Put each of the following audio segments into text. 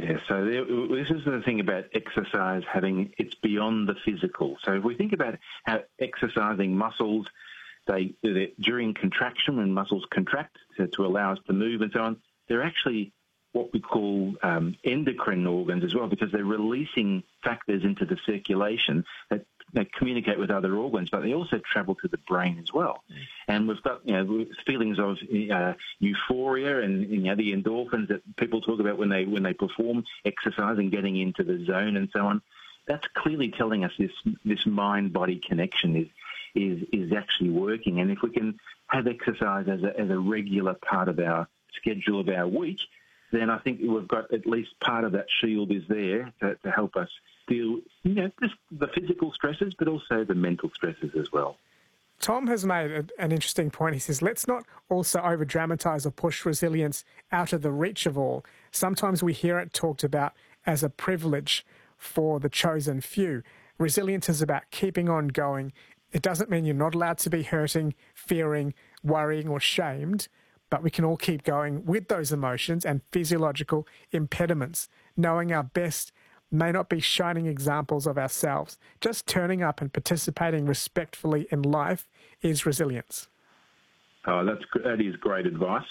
Yeah, so this is the thing about exercise it's beyond the physical. So if we think about how exercising muscles, during contraction, when muscles contract to allow us to move and so on, they're actually what we call endocrine organs as well, because they're releasing factors into the circulation that communicate with other organs, but they also travel to the brain as well. And we've got feelings of euphoria and the endorphins that people talk about when they perform exercise and getting into the zone and so on. That's clearly telling us this mind-body connection is actually working. And if we can have exercise as a regular part of our schedule of our week, then I think we've got at least part of that shield is there to help us deal, just the physical stresses, but also the mental stresses as well. Tom has made an interesting point. He says, let's not also over-dramatise or push resilience out of the reach of all. Sometimes we hear it talked about as a privilege for the chosen few. Resilience is about keeping on going. It doesn't mean you're not allowed to be hurting, fearing, worrying or shamed, but we can all keep going with those emotions and physiological impediments. Knowing our best may not be shining examples of ourselves. Just turning up and participating respectfully in life is resilience. Oh, that is great advice.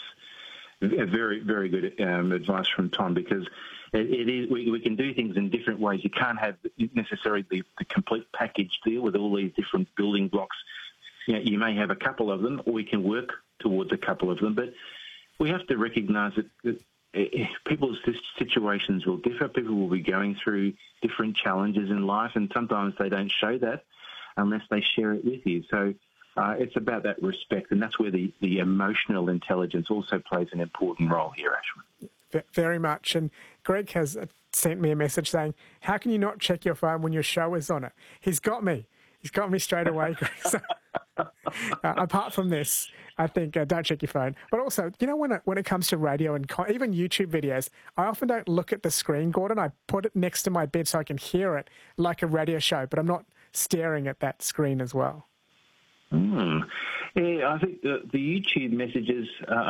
Very, very good advice from Tom, because it is we can do things in different ways. You can't have necessarily the complete package deal with all these different building blocks. You may have a couple of them, or we can work towards a couple of them, but we have to recognise that people's situations will differ. People will be going through different challenges in life, and sometimes they don't show that unless they share it with you. So it's about that respect, and that's where the emotional intelligence also plays an important role here, Ashwin. Very much. And Greg has sent me a message saying, how can you not check your phone when your show is on it? He's got me. He's got me straight away, Greg. So, apart from this, I think don't check your phone. But also, when it comes to radio and even YouTube videos, I often don't look at the screen, Gordon. I put it next to my bed so I can hear it like a radio show, but I'm not staring at that screen as well. Yeah, I think the YouTube messages,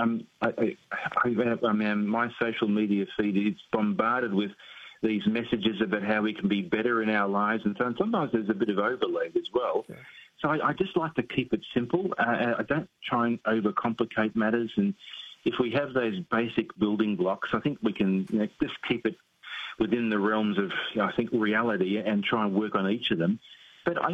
my social media feed is bombarded with these messages about how we can be better in our lives, and so on. Sometimes there's a bit of overload as well. Yeah. So I just like to keep it simple. I don't try and overcomplicate matters, and if we have those basic building blocks, I think we can just keep it within the realms of, I think, reality and try and work on each of them. But